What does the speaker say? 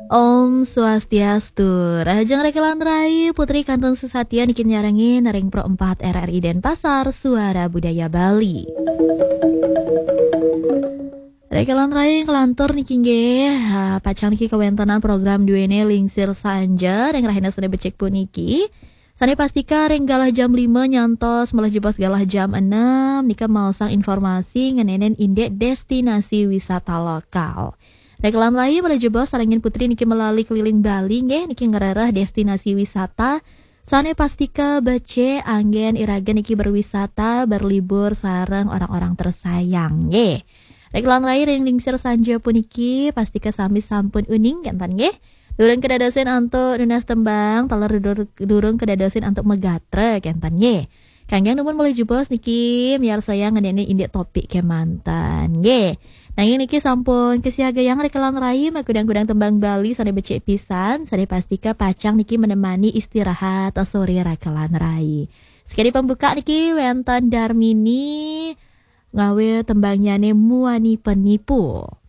Om Swastiastu, Rajang Rekelan Rai, Putri Kantun Susatya Nikin Nyarangi, Naring Pro 4 RRI Denpasar, Suara Budaya Bali. Rekelan Rai Kelantur Niki nggih, pacang niki kawentenan program duene lingsir sanja, reng rahina sene becek puniki. Sane pastika reng galah jam 5 nyantos malah jebas galah jam 6, nika mau sang informasi ngenenen indek destinasi wisata lokal. Rekelan lain pada jebos sarengin putri niki melalui keliling Bali nggih niki ngerarah destinasi wisata. Sane pastika bece anggen iraga niki berwisata berlibur sareng orang-orang tersayang nggih. Rekelan lain ring lingsir sanja puniki pastika sami sampun uning kentan nggih. Durung kedadasin antuk nunas tembang taler durung kedadasin antuk megatre kentan nggih. Kangge numun mulai jebos niki miar saya ngenene indek topik kemantan nggih. Nanging niki sampun kesiaga yang rekelan rai magudang-gudang tembang Bali sare becek pisan sare pastika pacang niki menemani istirahat sore rekelan rai. Sekali pembuka niki wonten Darmini ngawe tembangnya Muani Penipu.